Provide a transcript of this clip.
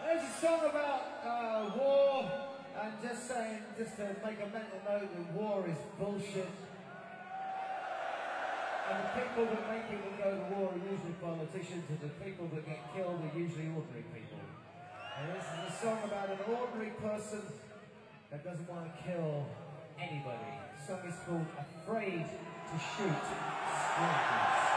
There's a song about war, and just to make a mental note that war is bullshit. And the people that make people go to war are usually politicians, and the people that get killed are usually ordinary people. And this is a song about an ordinary person that doesn't want to kill anybody. The song is called Afraid to Shoot Strangers.